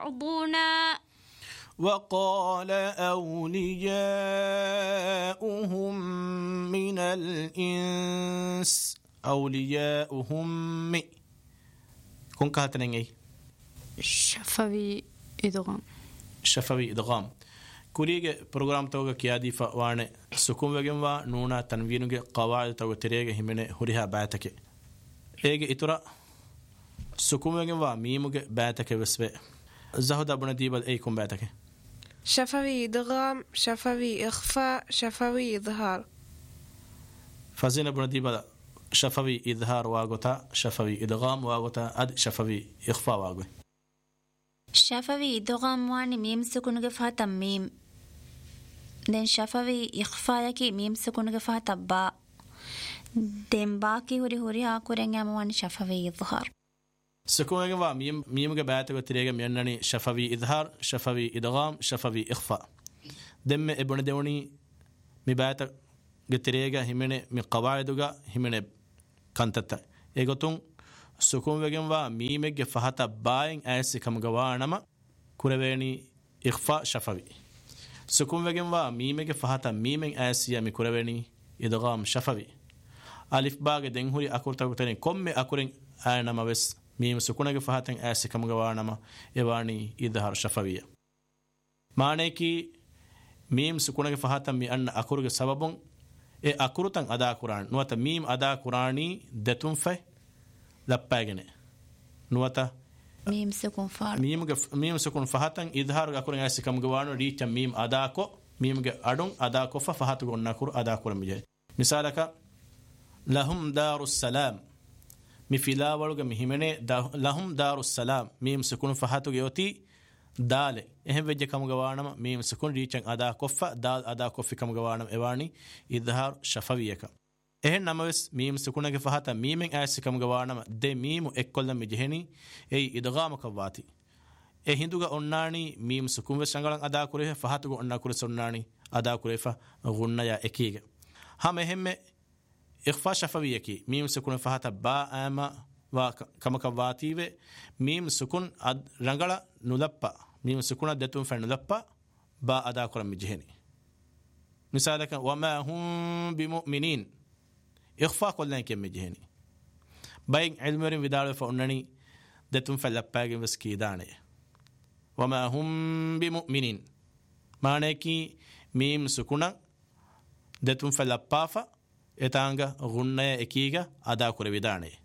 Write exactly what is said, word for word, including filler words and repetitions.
بعضنا وقال أولياؤهم من الإنس أولياؤهم مي كون كهتنين أي شفوي إدغام شفوي إدغام كوريجي برنامج توجه كيادي فوانه سكون وجنوا نونا تنوينه قواعد توجه تريجه همنه هريها بعتك إيجي إترا سكون وجنوا ميموجه بعتك بسبب زهدا بنديبل أيكم بعتك شفوي إدغام شفوي إخفاء شفوي إظهار فزين بنديبل شفوي إظهار واجوتا شفوي إدغام واجوتا أد شفوي إخفاء واجو شفوي إدغام واني ميم سكون فاتا ميم دين شفوي إخفاء يكي ميم سكون فاتا با دين باكي هوري هوري هاكورين واني شفوي إظهار سكون جوا ميم ميم جبعت وتريجا مينني شفوي إظهار شفوي إدغام شفوي إخفاء دم ابن دوني مبعت جتريجا همنه من قواعدها همنه كانتتا إيجوتون سكون جوا ميم جفهتا باين أس كم جوانما كوربيني إخفاء شفوي سكون جوا ميم جفهتا ميم أس يا مكوربيني إدغام شفوي ألف باغ دينهوري أكورتا كتني كم أكورين أنا ما بس ميم سكونك فهاتن آسي كم جوانما إيواني إظهار شفوية معنى كي ميم سكونك فهاتن مي أن أكورك سببون إيه أكورتن أدا قرآن نوتا ميم أدا قرآني دتون في لباجنة نوتا ميم سكون فار ميم ميم سكون فهاتن إظهار أكورن آسي كم جوانو ريتا ميم أدا كو ميم أدون أدا كو فهاتو نكور أدا قرآن مجه مثالك لهم دار السلام مفيلا ورغ مهمنه لهم دار السلام ميم سكون فهاتو يوتي دال اهم وجه كم غوانم ميم سكون ريچن ادا كف دال ادا كف كم غوانم ايواني اظهار شفويك اهم نمس ميم سكون گ فهات ميم اس كم غوانم د ميم اكل مجهني اي ادغام كواتي اي هندوغا اوناني ميم سكون وسنگلن ادا كره فهاتو اوننا كره سوناني ادا كره ف غنيا اكيگ هم اهم إخفاء شفوي كي ميم سكون فهات با أما وكما كواتي ميم سكون رنگلا نلبا ميم سكون دتون فنلبا با أدا كرم مجهني مثالك وما هم بمؤمنين إخفاء كلنا كم مجهني باين علمرين بدار فأنني دتون فلبا بس كيدانه وما هم بمؤمنين معنى كي ميم سكون دتون فلبا ف etanga gunna ekiga ada kure vidane